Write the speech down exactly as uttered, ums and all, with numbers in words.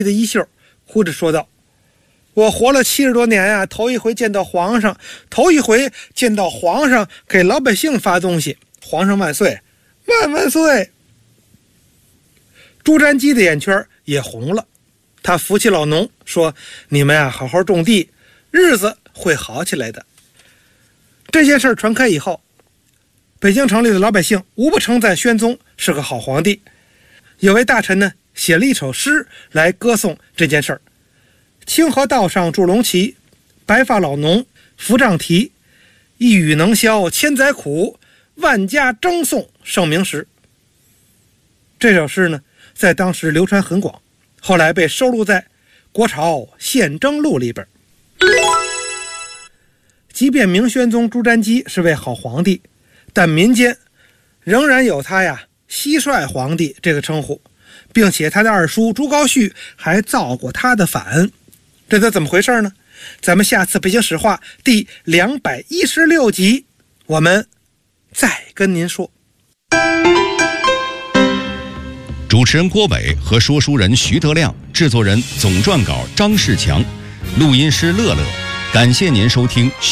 的衣袖，哭着说道：“我活了七十多年呀、啊，头一回见到皇上，头一回见到皇上给老百姓发东西，皇上万岁，万万岁！”朱瞻基的眼圈也红了，他扶起老农说：“你们呀、啊，好好种地，日子会好起来的。”这件事传开以后，北京城里的老百姓无不称赞宣宗是个好皇帝。有位大臣呢，写了一首诗来歌颂这件事儿：清河道上筑龙旗，白发老农扶杖提，一语能消千载苦，万家争颂盛名时。这首诗呢，在当时流传很广，后来被收录在《国朝宪征录》里边。即便明宣宗朱瞻基是位好皇帝，但民间仍然有他呀蟋蟀皇帝这个称呼，并且他的二叔朱高煦还造过他的反。这都怎么回事呢？咱们下次北京史话第两百一十六集我们再跟您说。 主持人郭伟和说书人徐德亮，制作人总撰稿张世强，录音师乐乐，感谢您收听